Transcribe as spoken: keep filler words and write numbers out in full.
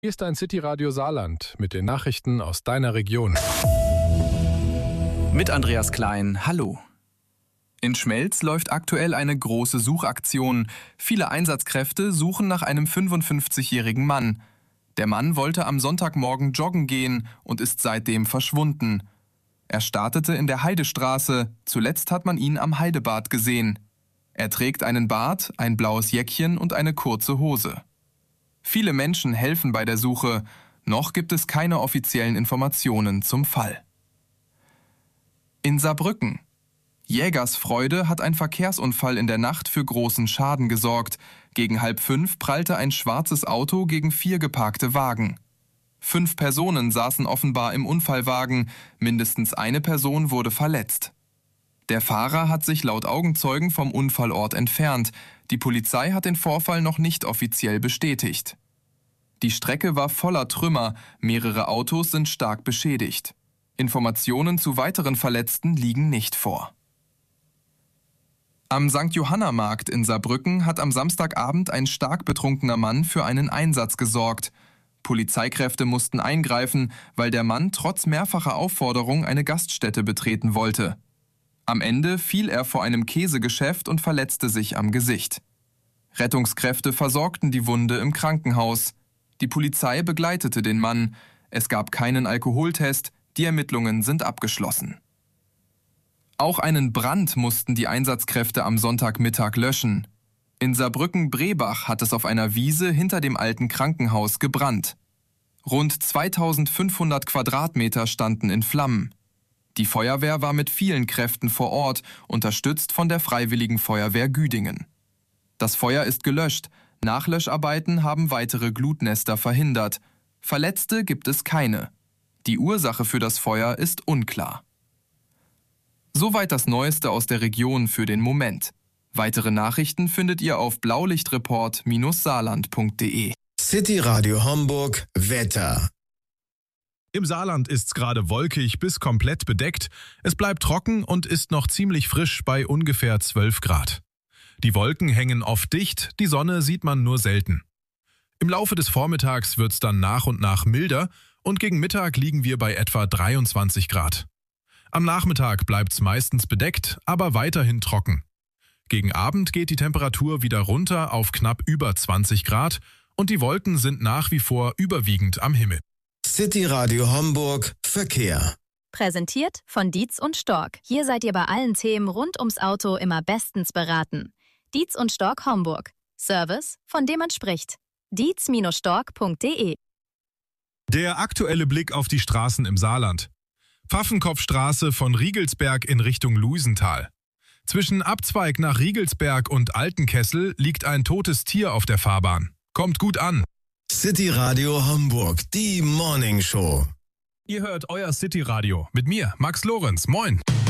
Hier ist ein City-Radio Saarland mit den Nachrichten aus deiner Region. Mit Andreas Klein, hallo. In Schmelz läuft aktuell eine große Suchaktion. Viele Einsatzkräfte suchen nach einem fünfundfünfzigjährigen Mann. Der Mann wollte am Sonntagmorgen joggen gehen und ist seitdem verschwunden. Er startete in der Heidestraße, zuletzt hat man ihn am Heidebad gesehen. Er trägt einen Bart, ein blaues Jäckchen und eine kurze Hose. Viele Menschen helfen bei der Suche, noch gibt es keine offiziellen Informationen zum Fall. In Saarbrücken. Jägersfreude hat ein Verkehrsunfall in der Nacht für großen Schaden gesorgt. Gegen halb fünf prallte ein schwarzes Auto gegen vier geparkte Wagen. Fünf Personen saßen offenbar im Unfallwagen, mindestens eine Person wurde verletzt. Der Fahrer hat sich laut Augenzeugen vom Unfallort entfernt. Die Polizei hat den Vorfall noch nicht offiziell bestätigt. Die Strecke war voller Trümmer, mehrere Autos sind stark beschädigt. Informationen zu weiteren Verletzten liegen nicht vor. Am Sankt Johanna-Markt in Saarbrücken hat am Samstagabend ein stark betrunkener Mann für einen Einsatz gesorgt. Polizeikräfte mussten eingreifen, weil der Mann trotz mehrfacher Aufforderung eine Gaststätte betreten wollte. Am Ende fiel er vor einem Käsegeschäft und verletzte sich am Gesicht. Rettungskräfte versorgten die Wunde im Krankenhaus. Die Polizei begleitete den Mann. Es gab keinen Alkoholtest, die Ermittlungen sind abgeschlossen. Auch einen Brand mussten die Einsatzkräfte am Sonntagmittag löschen. In Saarbrücken-Brebach hat es auf einer Wiese hinter dem alten Krankenhaus gebrannt. Rund zweitausendfünfhundert Quadratmeter standen in Flammen. Die Feuerwehr war mit vielen Kräften vor Ort, unterstützt von der Freiwilligen Feuerwehr Güdingen. Das Feuer ist gelöscht, Nachlöscharbeiten haben weitere Glutnester verhindert. Verletzte gibt es keine. Die Ursache für das Feuer ist unklar. Soweit das Neueste aus der Region für den Moment. Weitere Nachrichten findet ihr auf blaulichtreport saarland punkt de. City Radio Homburg Wetter. Im Saarland ist's gerade wolkig bis komplett bedeckt. Es bleibt trocken und ist noch ziemlich frisch bei ungefähr zwölf Grad. Die Wolken hängen oft dicht, die Sonne sieht man nur selten. Im Laufe des Vormittags wird's dann nach und nach milder und gegen Mittag liegen wir bei etwa dreiundzwanzig Grad. Am Nachmittag bleibt's meistens bedeckt, aber weiterhin trocken. Gegen Abend geht die Temperatur wieder runter auf knapp über zwanzig Grad und die Wolken sind nach wie vor überwiegend am Himmel. City Radio Homburg Verkehr. Präsentiert von Dietz und Stork. Hier seid ihr bei allen Themen rund ums Auto immer bestens beraten. Dietz und Stork Homburg. Service, von dem man spricht. dietz Stork punkt de. Der aktuelle Blick auf die Straßen im Saarland. Pfaffenkopfstraße von Riegelsberg in Richtung Luisenthal. Zwischen Abzweig nach Riegelsberg und Altenkessel liegt ein totes Tier auf der Fahrbahn. Kommt gut an. City Radio Homburg, die Morning Show. Ihr hört euer City Radio mit mir, Max Lorenz. Moin.